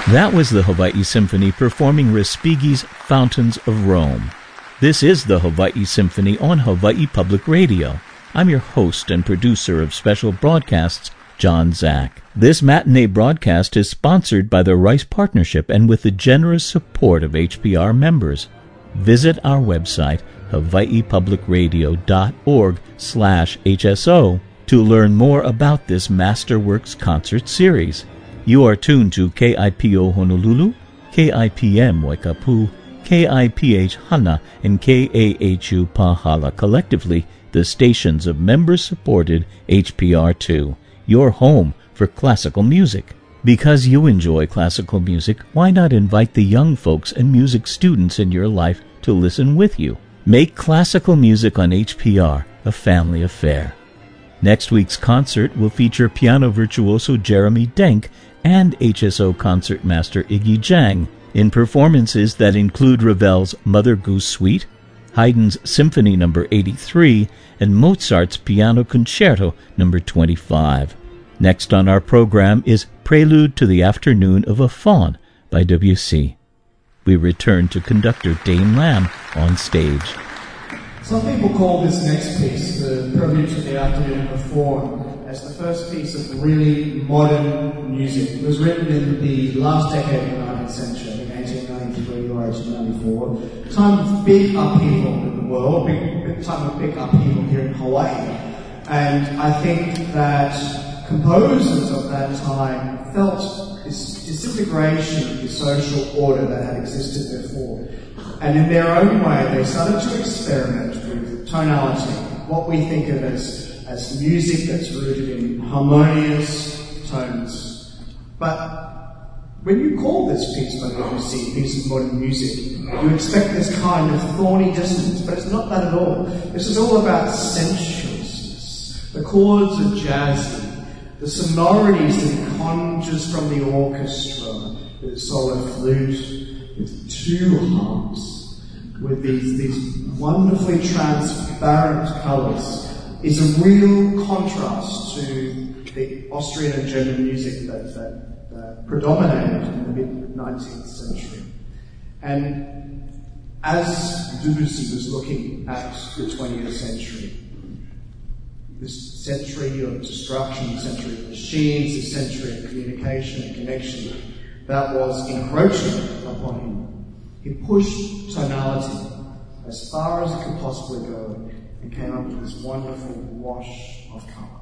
That was the Hawaii Symphony performing Respighi's Fountains of Rome. This is the Hawaii Symphony on Hawaii Public Radio. I'm your host and producer of special broadcasts, John Zach. This matinee broadcast is sponsored by the Rice Partnership and with the generous support of HPR members. Visit our website, hawaiipublicradio.org/HSO, to learn more about this Masterworks concert series. You are tuned to KIPO Honolulu, KIPM Waikapu, KIPH Hana, and KAHU Pahala, collectively the stations of member-supported HPR2, your home for classical music. Because you enjoy classical music, why not invite the young folks and music students in your life to listen with you? Make classical music on HPR a family affair. Next week's concert will feature piano virtuoso Jeremy Denk and HSO concertmaster Iggy Jang in performances that include Ravel's Mother Goose Suite, Haydn's Symphony No. 83, and Mozart's Piano Concerto No. 25. Next on our program is Prelude to the Afternoon of a Faun by Debussy. We return to conductor Dane Lamb on stage. Some people call this next piece, the Prelude to the Afternoon of a Faun, as the first piece of really modern music. It was written in the last decade of the 19th century, I think 1893 or 1894. Time of big upheaval in the world, time of big upheaval here in Hawaii. And I think that composers of that time felt this disintegration of the social order that had existed before. And in their own way, they started to experiment with tonality, what we think of as music that's rooted in harmonious tones. But when you call this piece by Debussy a piece of modern music, you expect this kind of thorny dissonance, but it's not that at all. This is all about sensuousness. The chords are jazzy. The sonorities that it conjures from the orchestra, with a solo flute, with two harps, with these wonderfully transparent colours, is a real contrast to the Austrian and German music that predominated in the mid-19th century. And as Debussy was looking at the 20th century, this century of destruction, the century of machines, the century of communication and connection that was encroaching upon him, he pushed tonality as far as it could possibly go and came up with this wonderful wash of colour.